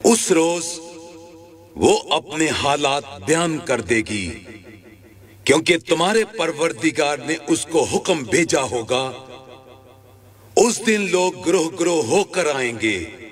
उस रोज वो अपने हालात बयान कर देगी, क्योंकि तुम्हारे परवरदिगार ने उसको हुक्म भेजा होगा। उस दिन लोग ग्रोह ग्रोह होकर आएंगे